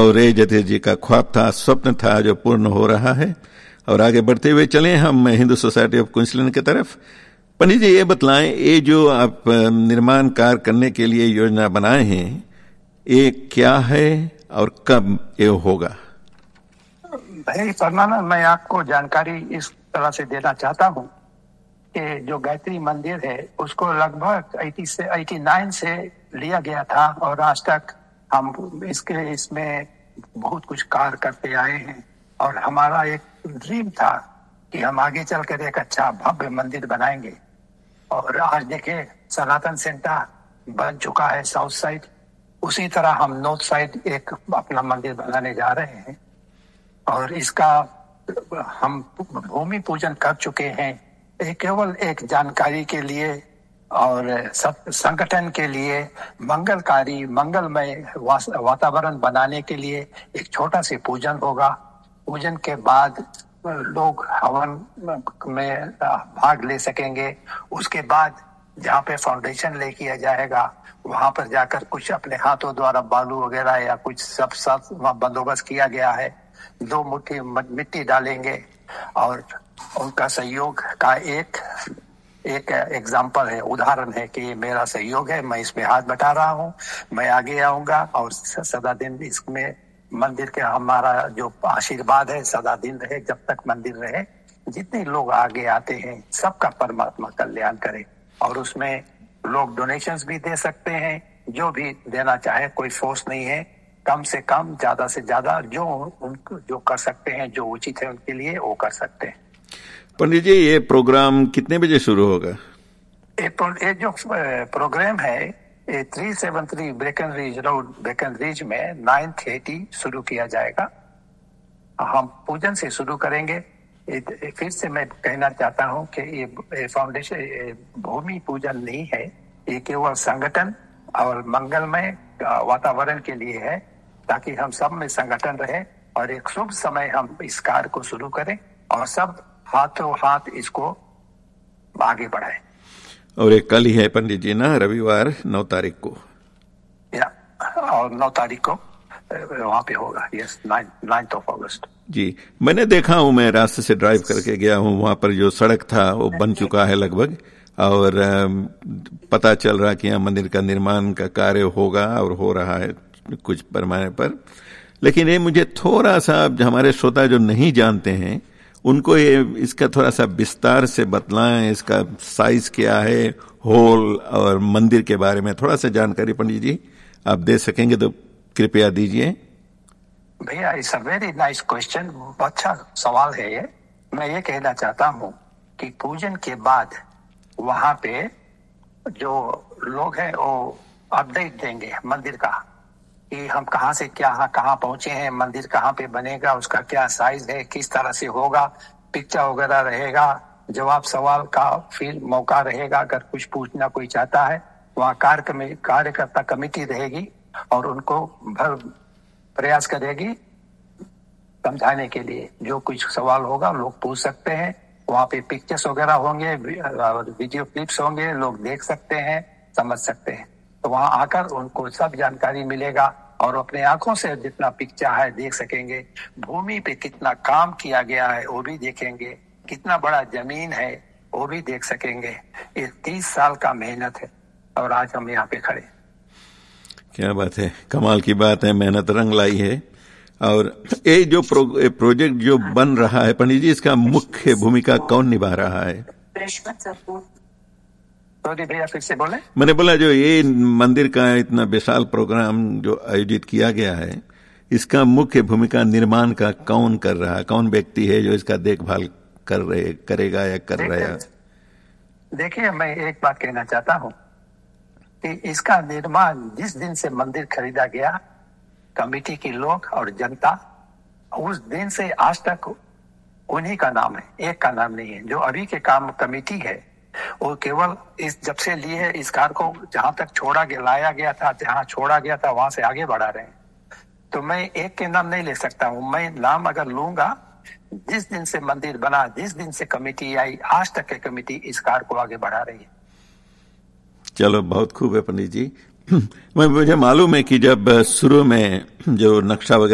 और रे जतेश जी का ख्वाब था, स्वप्न था, जो पूर्ण हो रहा है। और आगे बढ़ते हुए चलें हम हिंदू सोसाइटी ऑफ क्वींसलैंड की तरफ। पंडित जी, ये बतलाएं, ये जो आप निर्माण कार्य करने के लिए योजना बनाए हैं, ये क्या है और कब ये होगा? भाई परमानंद, मैं आपको जानकारी इस तरह से देना चाहता हूँ कि जो गायत्री मंदिर है उसको लगभग 89 से लिया गया था और आज तक हम इसमें बहुत कुछ कार्य करते आए हैं। और हमारा एक ड्रीम था कि हम आगे चलकर एक अच्छा भव्य मंदिर बनाएंगे। और आज देखें, सनातन सेंटर बन चुका है साउथ साइड, उसी तरह हम नॉर्थ साइड एक अपना मंदिर बनाने जा रहे हैं। और इसका हम भूमि पूजन कर चुके हैं। ये केवल एक जानकारी के लिए और संगठन के लिए मंगलकारी मंगलमय वातावरण बनाने के लिए एक छोटा सा पूजन होगा। पूजन के बाद लोग हवन में भाग ले सकेंगे। उसके बाद जहाँ पे फाउंडेशन ले किया जाएगा वहां पर जाकर कुछ अपने हाथों द्वारा बालू वगैरह या कुछ सब बंदोबस्त किया गया है। 2 मुट्ठी मिट्टी डालेंगे और उनका सहयोग का एक एग्जाम्पल है, उदाहरण है कि मेरा सहयोग है, मैं इसमें हाथ बटा रहा हूँ, मैं आगे आऊंगा और सदा दिन इसमें मंदिर के हमारा जो आशीर्वाद है सदा दिन रहे, जब तक मंदिर रहे। जितने लोग आगे आते हैं सबका परमात्मा कल्याण करे। और उसमें लोग डोनेशंस भी दे सकते हैं, जो भी देना चाहे, कोई फोर्स नहीं है। कम से कम, ज्यादा से ज्यादा जो कर सकते हैं, जो उचित है उनके लिए वो कर सकते हैं। पंडित जी, ये प्रोग्राम कितने बजे शुरू होगा? ये जो प्रोग्राम है 373 ब्रेकनरिज रोड, ब्रेकनरिज में 9:30 शुरू किया जाएगा। हम पूजन से शुरू करेंगे। फिर से मैं कहना चाहता हूं कि ये फाउंडेशन भूमि पूजन नहीं है, ये केवल संगठन और मंगलमय वातावरण के लिए है, ताकि हम सब में संगठन रहे और एक शुभ समय हम इस कार्य को शुरू करें और सब हाथों हाथ इसको आगे बढ़ाएं। और एक कल ही है पंडित जी ना, रविवार 9 तारीख को, और 9 तारीख को वहां पे होगा। Yes, 9th of August। जी, मैंने देखा हूं, मैं रास्ते से ड्राइव करके गया हूं, वहां पर जो सड़क था वो बन चुका है लगभग, और पता चल रहा कि यहाँ मंदिर का निर्माण का कार्य होगा और हो रहा है कुछ पैमाने पर। लेकिन ये मुझे थोड़ा सा, हमारे श्रोता जो नहीं जानते हैं उनको ये इसका थोड़ा सा विस्तार से बतलाएं, इसका साइज क्या है, होल और मंदिर के बारे में थोड़ा सा जानकारी पंडित जी आप दे सकेंगे तो कृपया दीजिए। भैया, it's a very nice question, अच्छा सवाल है ये। मैं ये कहना चाहता हूँ कि पूजन के बाद वहां पे जो लोग हैं वो अपडेट देंगे मंदिर का, कि हम कहाँ से कहाँ पहुंचे हैं, मंदिर कहाँ पे बनेगा, उसका क्या साइज है, किस तरह से होगा, पिक्चर वगैरह रहेगा, जवाब सवाल का फिर मौका रहेगा। अगर कुछ पूछना कोई चाहता है, वहाँ कार्यकर्ता कमेटी रहेगी और उनको भर प्रयास करेगी समझाने के लिए। जो कुछ सवाल होगा लोग पूछ सकते हैं। वहाँ पे पिक्चर्स वगैरह होंगे, वीडियो क्लिप्स होंगे, लोग देख सकते हैं, समझ सकते हैं। तो वहाँ आकर उनको सब जानकारी मिलेगा और अपने आंखों से जितना पिक्चर है देख सकेंगे। भूमि पे कितना काम किया गया है वो भी देखेंगे, कितना बड़ा जमीन है वो भी देख सकेंगे। ये 30 साल का मेहनत है और आज हम यहाँ पे खड़े। क्या बात है, कमाल की बात है, मेहनत रंग लाई है। और ये जो प्रोजेक्ट जो बन रहा है पंडित जी, इसका मुख्य भूमिका कौन निभा रहा है? भैया फिर से बोले। मैंने बोला जो ये मंदिर का इतना विशाल प्रोग्राम जो आयोजित किया गया है, इसका मुख्य भूमिका निर्माण का कौन कर रहा है, कौन व्यक्ति है जो इसका देखभाल करेगा या कर रहा है? देखिए, मैं एक बात कहना चाहता हूँ कि इसका निर्माण जिस दिन से मंदिर खरीदा गया, कमेटी के लोग और जनता, उस दिन से आज तक उन्हीं का नाम है, एक का नाम नहीं है। जो अभी के काम कमेटी है वो केवल इस जब से लिए है इस कार को जहां तक लाया गया था, जहां छोड़ा गया था वहां से आगे बढ़ा रहे हैं। तो मैं एक के नाम नहीं ले सकता हूँ। मैं नाम अगर लूंगा, जिस दिन से मंदिर बना, जिस दिन से कमेटी आई, आज तक की कमेटी इस कार को आगे बढ़ा रही है। चलो, बहुत खूब है पंडित जी। मुझे मालूम है कि जब शुरू में जो नक्शा वगैरह